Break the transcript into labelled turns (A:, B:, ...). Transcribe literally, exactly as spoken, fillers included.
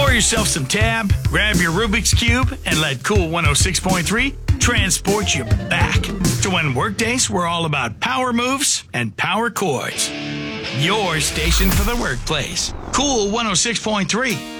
A: Pour yourself some Tab, grab your Rubik's Cube, and let Cool one oh six point three transport you back to when workdays were all about power moves and power chords. Your station for the workplace. Cool one oh six point three.